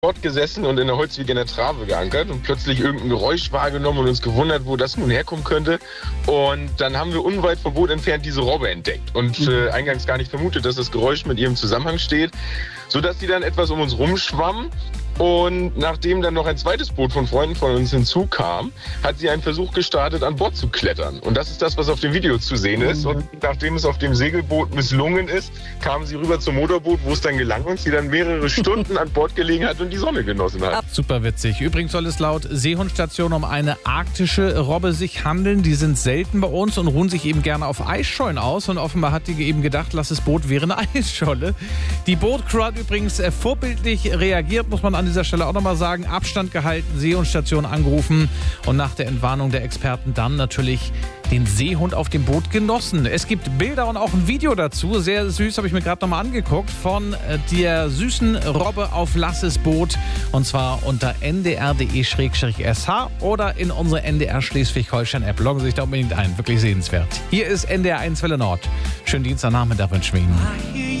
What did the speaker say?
Dort gesessen und in der Holzwiege in der Trave geankert und plötzlich irgendein Geräusch wahrgenommen und uns gewundert, wo das nun herkommen könnte. Und dann haben wir unweit vom Boot entfernt diese Robbe entdeckt und eingangs gar nicht vermutet, dass das Geräusch mit ihrem Zusammenhang steht, sodass sie dann etwas um uns rumschwamm. Und nachdem dann noch ein zweites Boot von Freunden von uns hinzukam, hat sie einen Versuch gestartet, an Bord zu klettern. Und das ist das, was auf dem Video zu sehen ist. Und nachdem es auf dem Segelboot misslungen ist, kam sie rüber zum Motorboot, wo es dann gelang und sie dann mehrere Stunden an Bord gelegen hat und die Sonne genossen hat. Super witzig. Übrigens soll es laut Seehundstation um eine arktische Robbe sich handeln. Die sind selten bei uns und ruhen sich eben gerne auf Eisschollen aus. Und offenbar hat die eben gedacht, das Boot wäre eine Eisscholle. Die Bootcrew hat übrigens vorbildlich reagiert, muss man an dieser Stelle auch nochmal sagen. Abstand gehalten, Seehundstation angerufen und nach der Entwarnung der Experten dann natürlich den Seehund auf dem Boot genossen. Es gibt Bilder und auch ein Video dazu. Sehr süß, habe ich mir gerade nochmal angeguckt, von der süßen Robbe auf Lasses Boot. Und zwar unter ndr.de/sh oder in unsere NDR Schleswig-Holstein-App. Loggen Sie sich da unbedingt ein. Wirklich sehenswert. Hier ist NDR 1 Welle Nord. Schönen Dienstagnachmittag wünschen wir Ihnen.